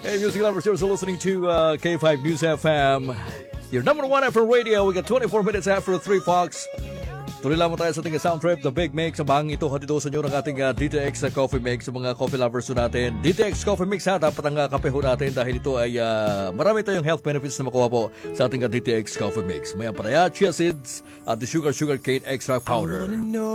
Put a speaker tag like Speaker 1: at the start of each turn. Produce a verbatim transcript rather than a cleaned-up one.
Speaker 1: Hey, music lovers, you're still listening to uh, K five News F M. Your number one F M radio. We got twenty-four minutes after three Fox. Tuloy lamang tayo sa ating sound trip, The Big Mix. Ang bahang ito, hatid sa inyo ng ating uh, D T X uh, Coffee Mix, sa mga coffee lovers natin. D T X Coffee Mix ha, dapat ang uh, kape ho natin dahil ito ay uh, marami tayong health benefits na makuha po sa ating uh, D T X Coffee Mix. May ampalaya, chia seeds, at the sugar sugar cane extract powder.